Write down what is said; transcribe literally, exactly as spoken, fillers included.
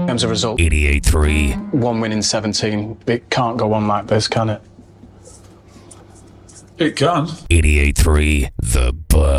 In terms of result, eighty-eight three. one win in seventeen. It can't go on like this, can it? It can. eighty-eight three. The Buzz.